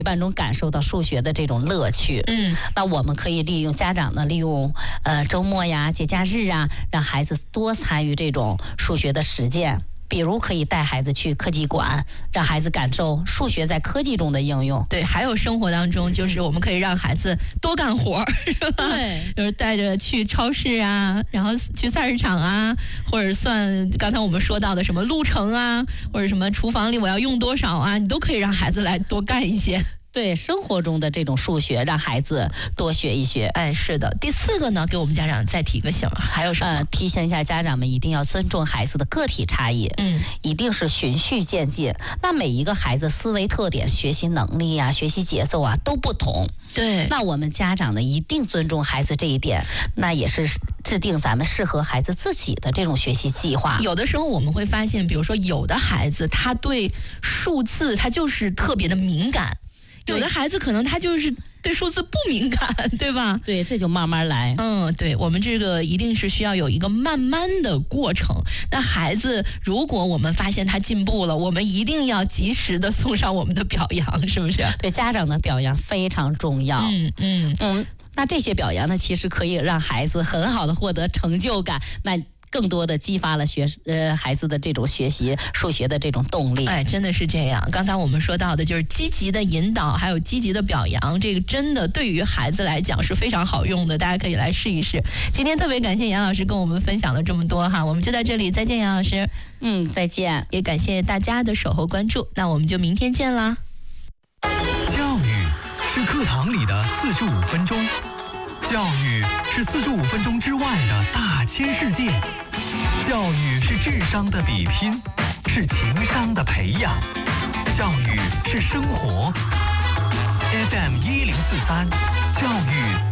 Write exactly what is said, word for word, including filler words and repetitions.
伴中感受到数学的这种乐趣。 嗯， 那我们可以利用家长呢，利用呃周末呀、节假日啊，让孩子多参与这种数学的实践。比如可以带孩子去科技馆，让孩子感受数学在科技中的应用。 对，还有生活当中，就是我们可以让孩子多干活，是吧？ 对， 就是带着去超市啊，然后去菜市场啊，或者算刚才我们说到的什么路程啊，或者什么厨房里我要用多少啊，你都可以让孩子来多干一些。 对，生活中的这种数学，让孩子多学一学。 哎，是的。第四个呢，给我们家长再提个醒，还有什么？ 呃，提醒一下家长们一定要尊重孩子的个体差异， 嗯， 一定是循序渐进。那每一个孩子思维特点、学习能力呀、学习节奏啊都不同。 对， 那我们家长呢，一定尊重孩子这一点，那也是制定咱们适合孩子自己的这种学习计划。 有的时候我们会发现，比如说有的孩子他对数字他就是特别的敏感。有的孩子可能他就是对数字不敏感，对吧？ 对，这就慢慢来。 嗯，对，我们这个一定是需要有一个慢慢的过程。那孩子，如果我们发现他进步了，我们一定要及时的送上我们的表扬，是不是？ 对，家长的表扬非常重要。 嗯嗯嗯，那这些表扬呢，其实可以让孩子很好的获得成就感。那更多的激发了学呃孩子的这种学习数学的这种动力。 哎，真的是这样。刚才我们说到的就是积极的引导，还有积极的表扬，这个真的对于孩子来讲是非常好用的，大家可以来试一试。今天特别感谢杨老师跟我们分享了这么多哈，我们就到这里，再见，杨老师。 嗯，再见。 也感谢大家的守候关注，那我们就明天见啦。 教育是课堂里的四十五分钟。教育是四十五分钟之外的大千世界，教育是智商的比拼，是情商的培养，教育是生活。F M 一零四三，教育